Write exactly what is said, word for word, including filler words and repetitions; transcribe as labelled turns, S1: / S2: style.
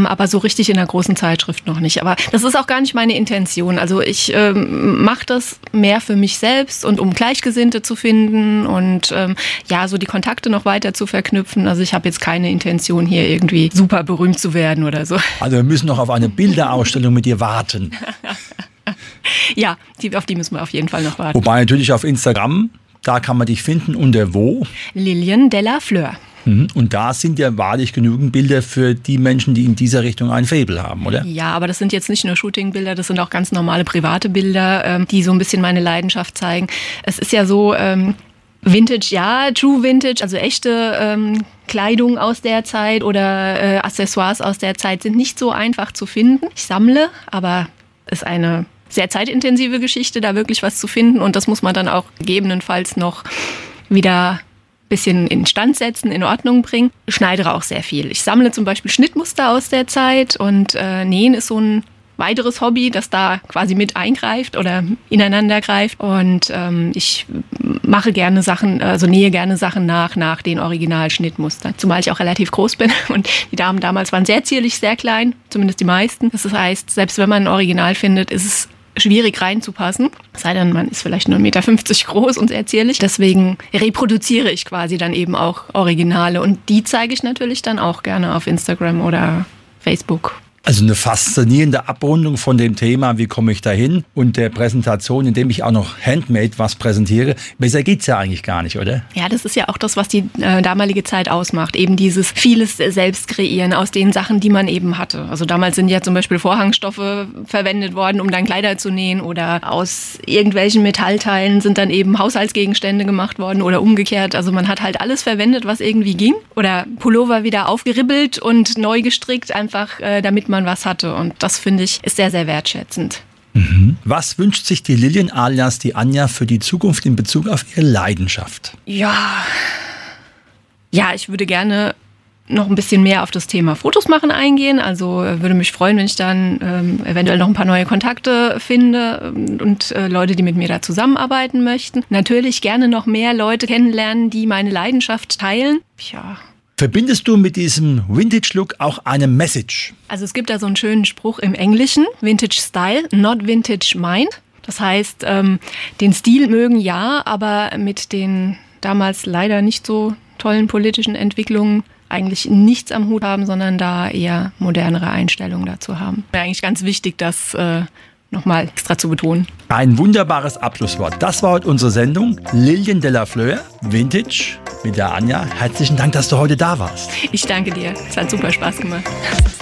S1: aber so richtig in der großen Zeitschrift noch nicht. Aber das ist auch gar nicht meine Intention. Also ich ähm, mache das mehr für mich selbst und um Gleichgesinnte zu finden und ähm, ja, so die Kontakte noch weiter zu verknüpfen. Also ich habe jetzt keine Intention, hier irgendwie super berühmt zu werden oder so.
S2: Also wir müssen noch auf eine Bilderausstellung mit dir warten.
S1: Ja, die, auf die müssen wir auf jeden Fall noch warten.
S2: Wobei natürlich auf Instagram, da kann man dich finden unter wo?
S1: Lilian de la Fleur.
S2: Und da sind ja wahrlich genügend Bilder für die Menschen, die in dieser Richtung ein Faible haben, oder?
S1: Ja, aber das sind jetzt nicht nur Shootingbilder, das sind auch ganz normale private Bilder, die so ein bisschen meine Leidenschaft zeigen. Es ist ja so, ähm, Vintage, ja, True Vintage, also echte ähm, Kleidung aus der Zeit oder äh, Accessoires aus der Zeit sind nicht so einfach zu finden. Ich sammle, aber es ist eine sehr zeitintensive Geschichte, da wirklich was zu finden und das muss man dann auch gegebenenfalls noch wieder bisschen instand setzen, in Ordnung bringen. Ich schneidere auch sehr viel. Ich sammle zum Beispiel Schnittmuster aus der Zeit und äh, Nähen ist so ein weiteres Hobby, das da quasi mit eingreift oder ineinander greift. Und ähm, ich mache gerne Sachen, also nähe gerne Sachen nach, nach den Originalschnittmustern. Zumal ich auch relativ groß bin und die Damen damals waren sehr zierlich, sehr klein, zumindest die meisten. Das heißt, selbst wenn man ein Original findet, ist es schwierig reinzupassen. Es sei denn, man ist vielleicht nur eins Komma fünfzig Meter groß und sehr zierlich. Deswegen reproduziere ich quasi dann eben auch Originale. Und die zeige ich natürlich dann auch gerne auf Instagram oder Facebook.
S2: Also eine faszinierende Abrundung von dem Thema, wie komme ich dahin und der Präsentation, indem ich auch noch handmade was präsentiere. Besser geht's ja eigentlich gar nicht, oder?
S1: Ja, das ist ja auch das, was die äh, damalige Zeit ausmacht. Eben dieses vieles selbst kreieren aus den Sachen, die man eben hatte. Also damals sind ja zum Beispiel Vorhangstoffe verwendet worden, um dann Kleider zu nähen oder aus irgendwelchen Metallteilen sind dann eben Haushaltsgegenstände gemacht worden oder umgekehrt. Also man hat halt alles verwendet, was irgendwie ging. Oder Pullover wieder aufgeribbelt und neu gestrickt, einfach äh, damit man was hatte. Und das, finde ich, ist sehr, sehr wertschätzend.
S2: Mhm. Was wünscht sich die Lilian alias die Anja für die Zukunft in Bezug auf ihre Leidenschaft?
S1: Ja, ja, ich würde gerne noch ein bisschen mehr auf das Thema Fotos machen eingehen. Also würde mich freuen, wenn ich dann ähm, eventuell noch ein paar neue Kontakte finde und äh, Leute, die mit mir da zusammenarbeiten möchten. Natürlich gerne noch mehr Leute kennenlernen, die meine Leidenschaft teilen. Ja.
S2: Verbindest du mit diesem Vintage-Look auch eine Message?
S1: Also es gibt da so einen schönen Spruch im Englischen, Vintage Style, not Vintage Mind. Das heißt, ähm, den Stil mögen ja, aber mit den damals leider nicht so tollen politischen Entwicklungen eigentlich nichts am Hut haben, sondern da eher modernere Einstellungen dazu haben. Wäre eigentlich ganz wichtig, das äh, nochmal extra zu betonen.
S2: Ein wunderbares Abschlusswort. Das war heute unsere Sendung. Lilian de la Fleur, Vintage mit der Anja. Herzlichen Dank, dass du heute da warst.
S1: Ich danke dir. Es hat super Spaß gemacht.